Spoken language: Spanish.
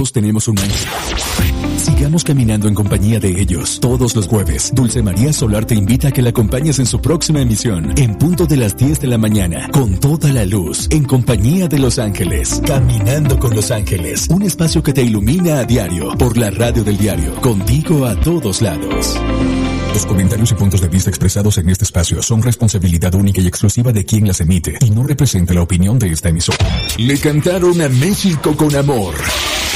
todos tenemos un ángel. Sigamos caminando en compañía de ellos. Todos los jueves, Dulce María Solar te invita a que la acompañes en su próxima emisión, en punto de las 10 de la mañana, con toda la luz, en compañía de los ángeles. Caminando con los ángeles, un espacio que te ilumina a diario, por la radio del diario, contigo a todos lados. Los comentarios y puntos de vista expresados en este espacio son responsabilidad única y exclusiva de quien las emite y no representa la opinión de esta emisora. Le cantaron a México con amor.